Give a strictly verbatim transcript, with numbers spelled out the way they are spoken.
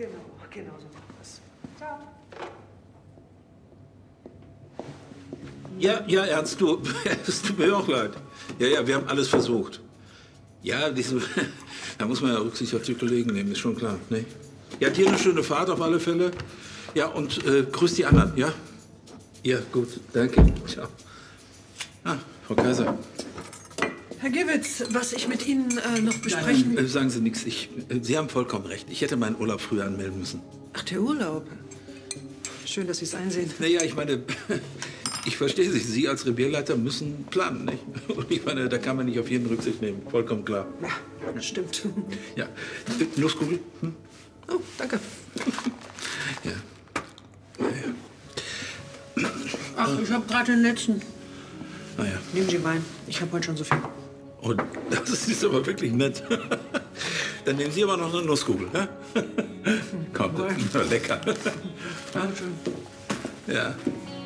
Genau, genau so machen wir's. Ciao. Ja, ja, Ernst, du, es tut mir auch leid. Ja, ja, wir haben alles versucht. Ja, diese, da muss man ja Rücksicht auf die Kollegen nehmen, ist schon klar, ne? Ja, dir eine schöne Fahrt auf alle Fälle. Ja, und äh, grüß die anderen, ja? Ja, gut, danke. Ciao. Ah, Frau Kaiser. Herr Gewitz, was ich mit Ihnen äh, noch besprechen... Nein, äh, sagen Sie nichts. Ich, äh, Sie haben vollkommen recht. Ich hätte meinen Urlaub früher anmelden müssen. Ach, der Urlaub. Schön, dass Sie es einsehen. Naja, ich meine, ich verstehe Sie. Sie als Revierleiter müssen planen, nicht? Und ich meine, da kann man nicht auf jeden Rücksicht nehmen. Vollkommen klar. Ja, das stimmt. Ja. Äh, Nusskugel? Hm? Oh, danke. Ja. Ja, ja. Ach, ich habe gerade den letzten. Ah ja. Nehmen Sie meinen. Ich habe heute schon so viel. Und das ist aber wirklich nett. Dann nehmen Sie aber noch eine Nusskugel, ne? Komm, Wohl. lecker. Dankeschön. Ja.